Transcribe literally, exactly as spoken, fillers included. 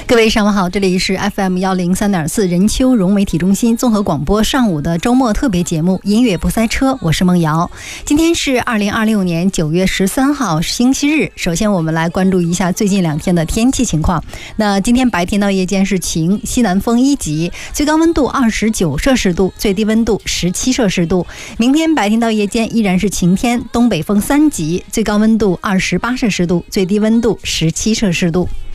各位上午好，这里是 F M 一零三点四 任丘融媒体中心综合广播上午的周末特别节目音乐不塞车，我是梦瑶。今天是二零二六年九月十三号星期日，首先我们来关注一下最近两天的天气情况。那今天白天到夜间是晴，西南风一级，最高温度二十九摄氏度，最低温度十七摄氏度。明天白天到夜间依然是晴天，东北风三级，最高温度二十八摄氏度，最低温度十七摄氏度。